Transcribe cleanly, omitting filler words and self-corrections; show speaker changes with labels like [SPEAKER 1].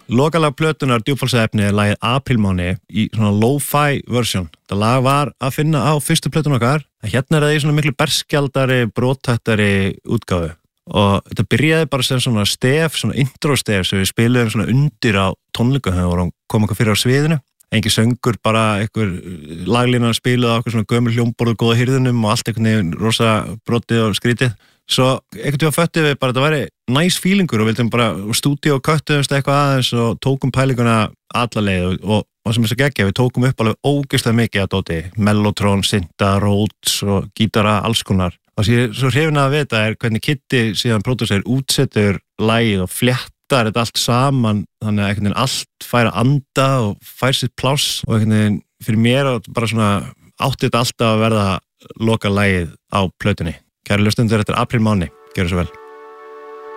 [SPEAKER 1] Lokalag plötunar djúpfallsefni er lagið Aprílmáni í svona lo-fi version. Þetta lag var að finna á fyrstu plötun okkar, en hérna er það í svona miklu berskjaldari, brottættari útgáfu. Og þetta byrjaði bara sem svona stef, svona intro-stef sem við spiluðum svona undir á tónleikum þegar við vorum koma okkur fyrir á sviðinu. Engi söngur, bara einhver laglínan spiluð á okkur svona gömul hljómborð og góða hirðunum og allt einhvern veginn rosa brotið og skrítið. Svo einhvern veginn föttum við bara að þetta væri nice feelingur og vildum bara stúdíu og köttuðumst eitthvað aðeins og tókum pælinguna alla leið og sem þess að gegja, við tókum upp alveg ógeðslega mikið að dóti, mellotron, synta, Rhodes og gítara, alls konar. Og svo hrifin að vita er hvernig Kiddi síðan pródúser útsetur lagið og fléttar þetta allt saman þannig að einhvern veginn allt fær að anda og fær sitt pláss og einhvern veginn fyrir mér bara svona átti þetta alltaf að verða loka lagið á plötunni. Kæri hlustendur, þetta er Aprílmáni. Gjörðu svo vel.